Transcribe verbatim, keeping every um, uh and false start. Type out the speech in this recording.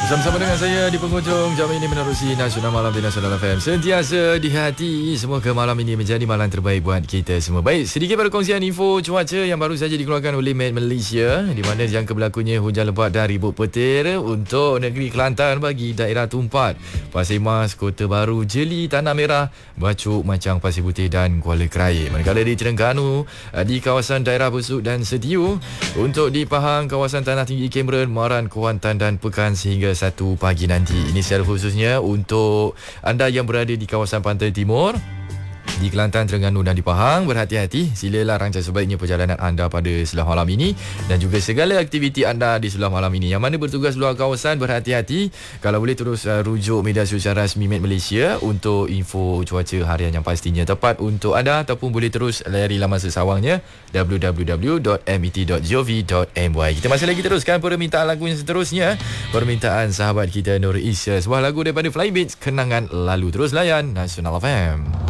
Bersama-sama dengan saya di penghujung jam ini menerusi Nasional Malam di Nasional F M. Sentiasa di hati. Semoga malam ini menjadi malam terbaik buat kita semua. Baik, sedikit perkongsian info cuaca yang baru saja dikeluarkan oleh Met Malaysia, di mana jangka berlakunya hujan lebat dan ribut petir untuk negeri Kelantan bagi daerah Tumpat, Pasir Mas, Kota Baru, Jeli, Tanah Merah, Bacuk, Macang, Pasir Putih dan Kuala Krai. Manakala di Terengganu, di kawasan daerah Besut dan Setiu, untuk di Pahang, kawasan Tanah Tinggi, Cameron, Muaran, Kuantan dan Pekan sehingga satu pagi nanti. Ini secara khususnya untuk anda yang berada di kawasan Pantai Timur, di Kelantan, Terengganu dan di Pahang. Berhati-hati, silalah rancang sebaiknya perjalanan anda pada sebelah malam ini dan juga segala aktiviti anda di sebelah malam ini. Yang mana bertugas luar kawasan, berhati-hati. Kalau boleh terus uh, rujuk media sosial rasmi Met Malaysia untuk info cuaca harian yang pastinya tepat untuk anda, ataupun boleh terus layari laman sesawangnya w w w dot met dot gov dot my. Kita masih lagi teruskan permintaan lagu yang seterusnya. Permintaan sahabat kita Nur Isya, sebuah lagu daripada Flybeats, Kenangan Lalu. Terus layan Nasional F M.